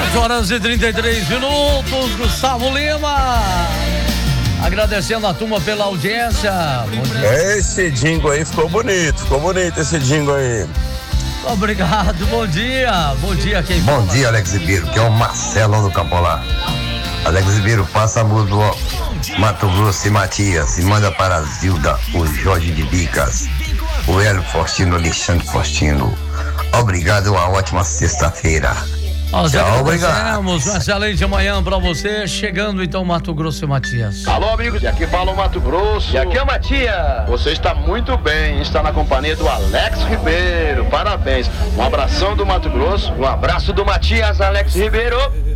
4h33, Gustavo Lima. Agradecendo a turma pela audiência. Bom dia. Esse jingle aí ficou bonito esse jingle aí. Obrigado, bom dia. Bom dia, quem Bom fala? dia, Alex Ribeiro, que é o Marcelo do Campolar. Alex Ribeiro, passa a música do Mato Grosso e Matias e manda para a Zilda, o Jorge de Bicas, o Hélio Faustino, Alexandre Faustino. Obrigado, uma ótima sexta-feira. Nós Tchau, agradecemos, uma excelente manhã pra você. Chegando então Mato Grosso e Matias. Alô, amigos, aqui fala o Mato Grosso. E aqui é o Matias. Você está muito bem, está na companhia do Alex Ribeiro. Parabéns. Um abração do Mato Grosso. Um abraço do Matias, Alex Ribeiro.